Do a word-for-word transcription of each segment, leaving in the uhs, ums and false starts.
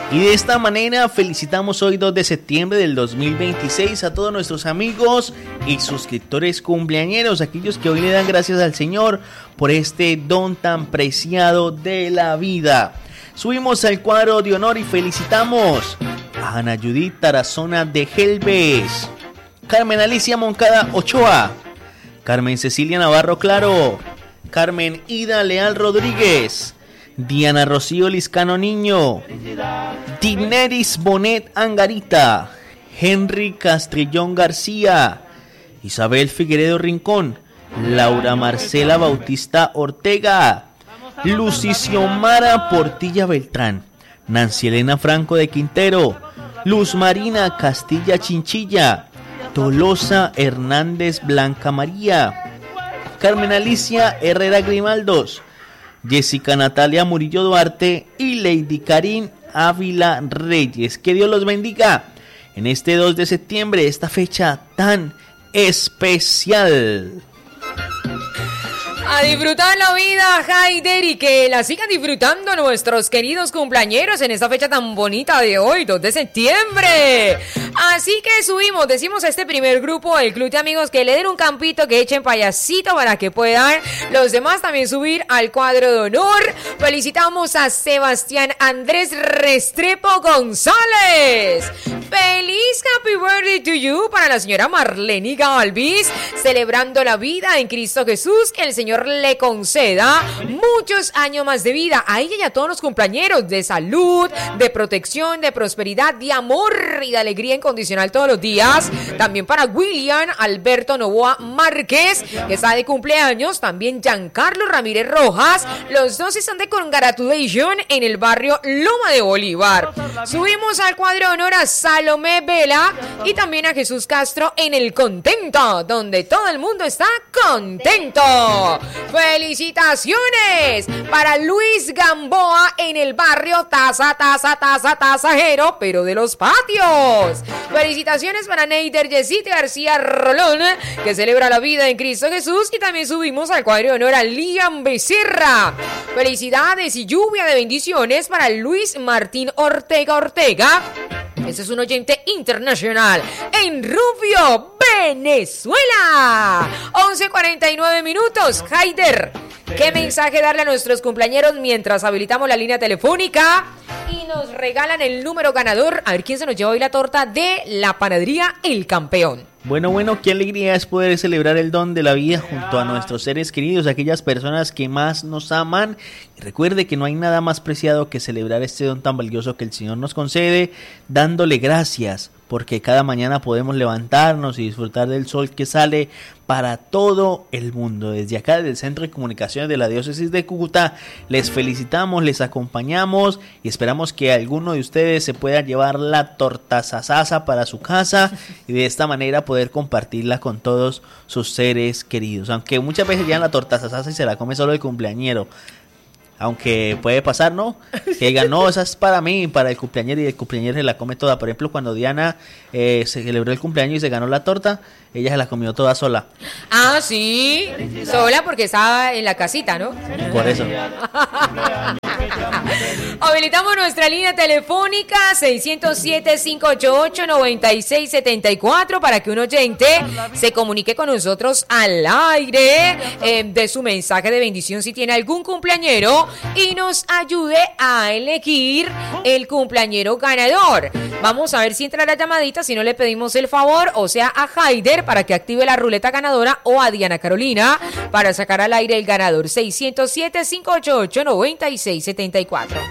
Y de esta manera felicitamos hoy dos de septiembre del dos mil veintiséis a todos nuestros amigos y suscriptores cumpleañeros, aquellos que hoy le dan gracias al Señor por este don tan preciado de la vida. Subimos al cuadro de honor y felicitamos a Ana Judith Tarazona de Gelbes, Carmen Alicia Moncada Ochoa, Carmen Cecilia Navarro Claro, Carmen Ida Leal Rodríguez, Diana Rocío Liscano Niño, Dineris Bonet Angarita, Henry Castrillón García, Isabel Figueredo Rincón, Laura Marcela Bautista Ortega, Lucy Xiomara Portilla Beltrán, Nancy Elena Franco de Quintero, Luz Marina Castilla Chinchilla, Tolosa Hernández Blanca María, Carmen Alicia Herrera Grimaldos, Jessica Natalia Murillo Duarte y Lady Karin Ávila Reyes. Que Dios los bendiga en este dos de septiembre, esta fecha tan especial. A disfrutar la vida, Haider, y que la sigan disfrutando nuestros queridos cumpleañeros en esta fecha tan bonita de hoy, dos de septiembre. Así que subimos, decimos a este primer grupo, el club de amigos, que le den un campito, que echen payasito para que puedan los demás también subir al cuadro de honor. Felicitamos a Sebastián Andrés Restrepo González. Feliz Happy Birthday to you para la señora Marlene Galvis, celebrando la vida en Cristo Jesús, que el Señor le conceda muchos años más de vida a ella y a todos los cumpleañeros, de salud, de protección, de prosperidad, de amor y de alegría incondicional todos los días. También para William Alberto Novoa Márquez, que está de cumpleaños. También Giancarlo Ramírez Rojas. Los dos están de congratulation en el barrio Loma de Bolívar. Subimos al cuadro de honor a Salomé Vela y también a Jesús Castro en el Contento, donde todo el mundo está contento. ¡Felicitaciones para Luis Gamboa en el barrio Taza, Taza, Taza, Tasajero, pero de los patios! Felicitaciones para Neider Yesite García Rolón, que celebra la vida en Cristo Jesús. Y también subimos al cuadro de honor a Liam Becerra. Felicidades y lluvia de bendiciones para Luis Martín Ortega Ortega. Ese es un oyente internacional en Rubio, Venezuela. once cuarenta y nueve minutos. Haider, ¿qué mensaje darle a nuestros cumpleañeros mientras habilitamos la línea telefónica y nos regalan el número ganador? A ver quién se nos lleva hoy la torta de la panadería El Campeón. Bueno, bueno, qué alegría es poder celebrar el don de la vida junto a nuestros seres queridos, aquellas personas que más nos aman. Y recuerde que no hay nada más preciado que celebrar este don tan valioso que el Señor nos concede, dándole gracias, porque cada mañana podemos levantarnos y disfrutar del sol que sale para todo el mundo. Desde acá, desde el Centro de Comunicaciones de la Diócesis de Cúcuta, les felicitamos, les acompañamos y esperamos que alguno de ustedes se pueda llevar la torta sasasa para su casa y de esta manera poder compartirla con todos sus seres queridos. Aunque muchas veces llevan la torta sasasa y se la come solo el cumpleañero. Aunque puede pasar, ¿no? Que digan, no, esa es para mí, para el cumpleañero, y el cumpleañero se la come toda. Por ejemplo, cuando Diana eh, se celebró el cumpleaños y se ganó la torta, ella se la comió toda sola. Ah, sí, sola porque estaba en la casita, ¿no? Por eso. Habilitamos nuestra línea telefónica seiscientos siete, cinco ocho ocho, nueve seis siete cuatro para que un oyente se comunique con nosotros al aire eh, de su mensaje de bendición si tiene algún cumpleañero y nos ayude a elegir el cumpleañero ganador. Vamos a ver si entra la llamadita, si no le pedimos el favor, o sea a Haider para que active la ruleta ganadora, o a Diana Carolina para sacar al aire el ganador. Seiscientos siete, cinco ocho ocho, nueve seis siete cuatro.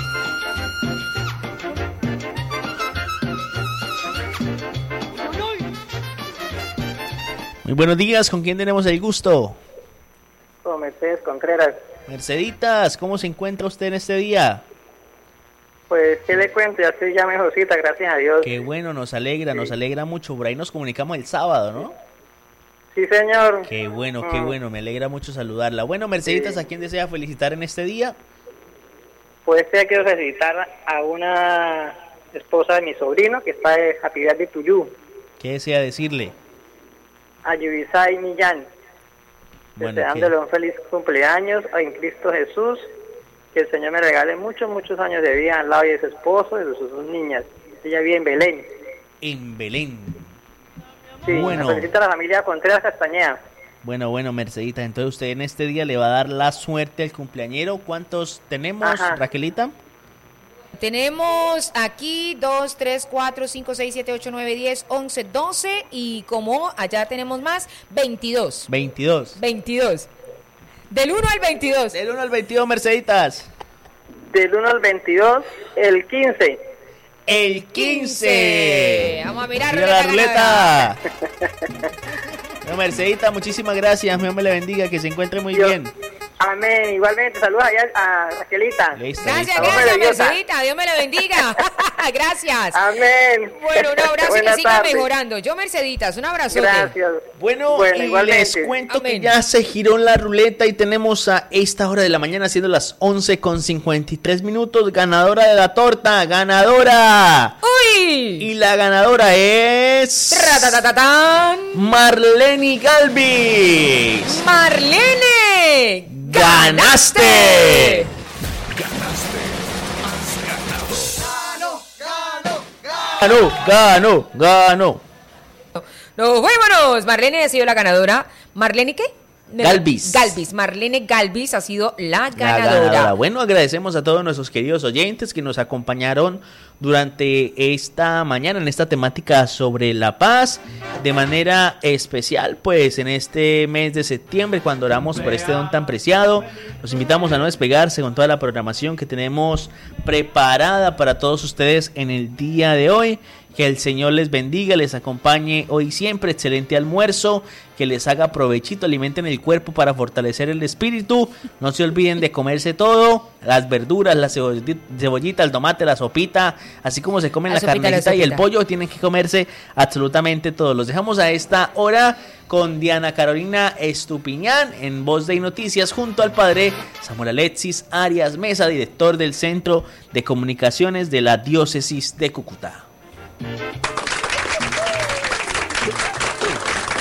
Muy buenos días, ¿con quién tenemos el gusto? Con Mercedes Contreras. Merceditas, ¿cómo se encuentra usted en este día? Pues, ¿qué le cuento? Ya estoy ya mejorcita, gracias a Dios. Qué bueno, nos alegra, sí. nos alegra mucho. Por ahí nos comunicamos el sábado, ¿no? Sí, señor. Qué bueno, qué bueno, me alegra mucho saludarla. Bueno, Merceditas, sí. ¿A quién desea felicitar en este día? Pues este día quiero felicitar a una esposa de mi sobrino que está de Happy Birthday to you. ¿Qué desea decirle? A Yubisay Millán. Bueno, deseándole ¿qué? un feliz cumpleaños en Cristo Jesús, que el Señor me regale muchos, muchos años de vida al lado de su esposo y de sus dos niñas. Ella vive en Belén. En Belén. Sí, bueno. Me felicita a la familia Contreras Castañeda. Bueno, bueno, Mercedita, entonces usted en este día le va a dar la suerte al cumpleañero. ¿Cuántos tenemos, Ajá. Raquelita? Tenemos aquí dos, tres, cuatro, cinco, seis, siete, ocho, nueve, diez, once, doce y como allá tenemos más, veintidós. veintidós. veintidós. Del uno al veintidós. Del uno al veintidós, Merceditas. Del uno al veintidós, el quince. El quince. Vamos a mirar Mira la ruleta. Bueno, Mercedita, muchísimas gracias. Dios me le bendiga, que se encuentre muy Dios. bien. Amén. Igualmente, saludos allá a Raquelita. Listo, Gracias, listo. Vamos, gracias, maravillosa. Mercedita. Dios me la bendiga. Gracias. Amén. Bueno, un abrazo y que Buenas siga tardes. mejorando. Yo, Merceditas, un abrazo. Gracias. Bueno, Bueno, y igualmente. les cuento Amén. que ya se giró la ruleta y tenemos a esta hora de la mañana, siendo las once con cincuenta y tres minutos, ganadora de la torta, ganadora. ¡Uy! Y la ganadora es... ¡Ratatatatán! Marlene Galvis. ¡Marlene! ¡Ganaste! Ganó, ganó, ganó. Nos vámonos. Marlene ha sido la ganadora. ¿Marlene qué? Galvis. Galvis. Marlene Galvis ha sido la La ganadora. ganadora. Bueno, agradecemos a todos nuestros queridos oyentes que nos acompañaron durante esta mañana en esta temática sobre la paz, de manera especial, pues en este mes de septiembre, cuando oramos por este don tan preciado. Los invitamos a no despegarse con toda la programación que tenemos preparada para todos ustedes en el día de hoy. Que el Señor les bendiga, les acompañe hoy siempre. Excelente almuerzo, que les haga provechito, alimenten el cuerpo para fortalecer el espíritu. No se olviden de comerse todo, las verduras, la cebollita, cebollita, el tomate, la sopita, así como se comen La la, sopita, la carnecita y el sopita. pollo, tienen que comerse absolutamente todo. Los dejamos a esta hora con Diana Carolina Estupiñán en Voz de Noticias, junto al padre Samuel Alexis Arias Mesa, director del Centro de Comunicaciones de la Diócesis de Cúcuta.